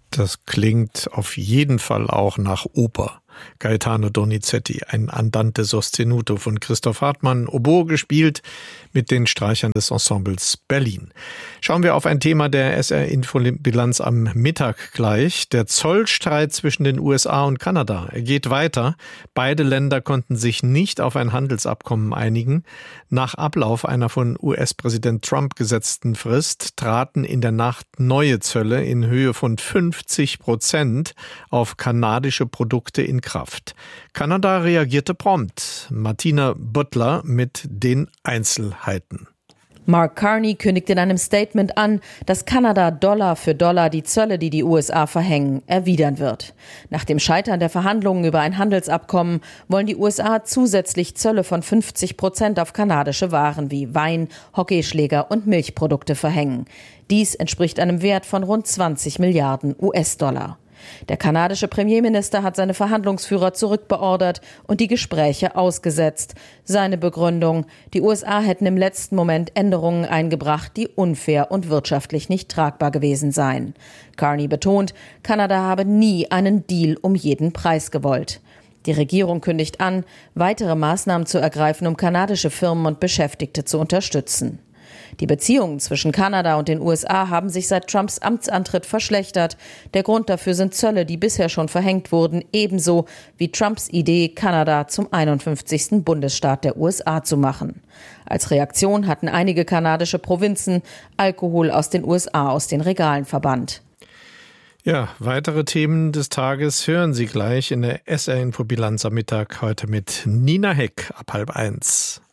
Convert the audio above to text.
Das klingt auf jeden Fall auch nach Oper. Gaetano Donizetti, ein Andante sostenuto von Christoph Hartmann, Oboe gespielt mit den Streichern des Ensembles Berlin. Schauen wir auf ein Thema der SR-Info-Bilanz am Mittag gleich. Der Zollstreit zwischen den USA und Kanada geht weiter. Beide Länder konnten sich nicht auf ein Handelsabkommen einigen. Nach Ablauf einer von US-Präsident Trump gesetzten Frist traten in der Nacht neue Zölle in Höhe von 50% auf kanadische Produkte in Kraft. Kanada reagierte prompt. Martina Butler mit den Einzelheiten. Mark Carney kündigt in einem Statement an, dass Kanada Dollar für Dollar die Zölle, die die USA verhängen, erwidern wird. Nach dem Scheitern der Verhandlungen über ein Handelsabkommen wollen die USA zusätzlich Zölle von 50% auf kanadische Waren wie Wein, Hockeyschläger und Milchprodukte verhängen. Dies entspricht einem Wert von rund 20 Milliarden US-Dollar. Der kanadische Premierminister hat seine Verhandlungsführer zurückbeordert und die Gespräche ausgesetzt. Seine Begründung: Die USA hätten im letzten Moment Änderungen eingebracht, die unfair und wirtschaftlich nicht tragbar gewesen seien. Carney betont, Kanada habe nie einen Deal um jeden Preis gewollt. Die Regierung kündigt an, weitere Maßnahmen zu ergreifen, um kanadische Firmen und Beschäftigte zu unterstützen. Die Beziehungen zwischen Kanada und den USA haben sich seit Trumps Amtsantritt verschlechtert. Der Grund dafür sind Zölle, die bisher schon verhängt wurden, ebenso wie Trumps Idee, Kanada zum 51. Bundesstaat der USA zu machen. Als Reaktion hatten einige kanadische Provinzen Alkohol aus den USA aus den Regalen verbannt. Ja, weitere Themen des Tages hören Sie gleich in der SR-Info-Bilanz am Mittag heute mit Nina Heck ab 12:30.